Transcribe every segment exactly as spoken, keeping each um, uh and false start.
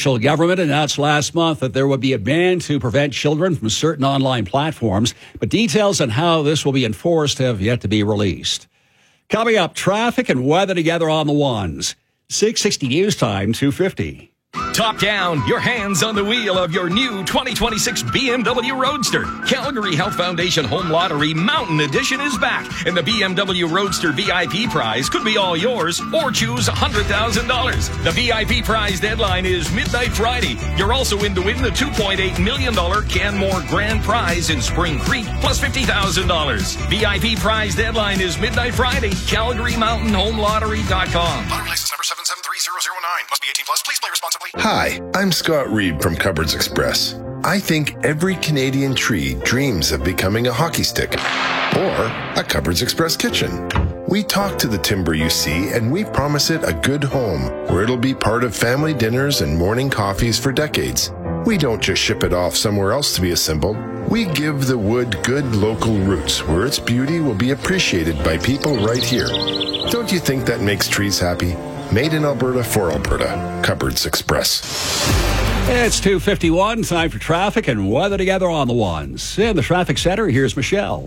provincial government announced last month that there would be a ban to prevent children from certain online platforms, but details on how this will be enforced have yet to be released. Coming up, traffic and weather together on the ones. six sixty News Time, two fifty. Top down, your hands on the wheel of your new twenty twenty-six B M W Roadster. Calgary Health Foundation Home Lottery Mountain Edition is back, and the B M W Roadster V I P prize could be all yours, or choose one hundred thousand dollars. The V I P prize deadline is midnight Friday. You're also in to win the two point eight million dollars Canmore Grand Prize in Spring Creek, plus fifty thousand dollars. V I P prize deadline is midnight Friday. Calgary Mountain Home Lottery dot com. Lottery license number seven seven three zero zero nine. Must be eighteen plus. Please play responsibly. Hi, I'm Scott Reed from Cupboards Express. I think every Canadian tree dreams of becoming a hockey stick or a Cupboards Express kitchen. We talk to the timber you see, and we promise it a good home where it'll be part of family dinners and morning coffees for decades. We don't just ship it off somewhere else to be assembled. We give the wood good local roots where its beauty will be appreciated by people right here. Don't you think that makes trees happy? Made in Alberta for Alberta. Cupboards Express. It's two fifty-one, time for traffic and weather together on the ones. In the traffic center, here's Michelle.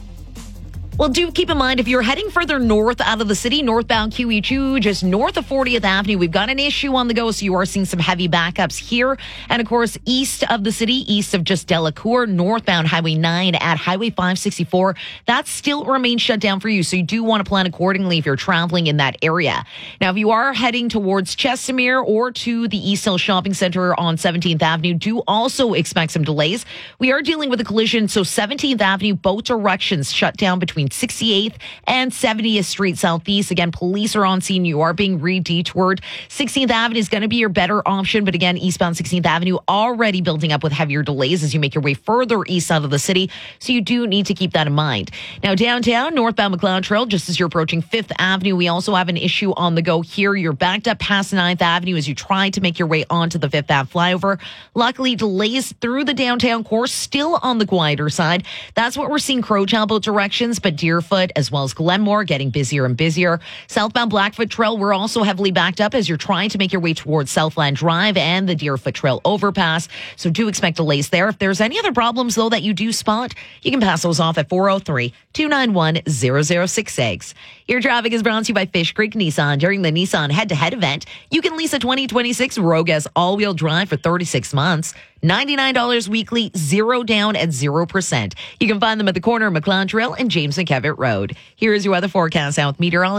Well, do keep in mind, if you're heading further north out of the city, northbound Q E two, just north of fortieth Avenue, we've got an issue on the go, so you are seeing some heavy backups here. And, of course, east of the city, east of just Delacour, northbound Highway nine at Highway five sixty-four, that still remains shut down for you, so you do want to plan accordingly if you're traveling in that area. Now, if you are heading towards Chesimir or to the East Hill Shopping Center on seventeenth Avenue, do also expect some delays. We are dealing with a collision, so seventeenth Avenue, both directions shut down between sixty-eighth and seventieth Street Southeast. Again, police are on scene. You are being re-detoured. sixteenth Avenue is going to be your better option, but again, eastbound sixteenth Avenue already building up with heavier delays as you make your way further east out of the city, so you do need to keep that in mind. Now, downtown, northbound McLeod Trail, just as you're approaching fifth Avenue, we also have an issue on the go here. You're backed up past ninth Avenue as you try to make your way onto the fifth Ave flyover. Luckily, delays through the downtown course still on the quieter side. That's what we're seeing Crowtown both directions, but Deerfoot as well as Glenmore getting busier and busier. Southbound Blackfoot Trail, we're also heavily backed up as you're trying to make your way towards Southland Drive and the Deerfoot Trail overpass. So do expect delays there. If there's any other problems, though, that you do spot, you can pass those off at four oh three, two nine one, zero zero six six. Your traffic is brought to you by Fish Creek Nissan. During the Nissan head-to-head event, you can lease a twenty twenty-six Rogue S all-wheel drive for thirty-six months. ninety-nine dollars weekly, zero down at zero percent. You can find them at the corner of McLeod Trail and James McKevitt Road. Here is your weather forecast out with meteorologist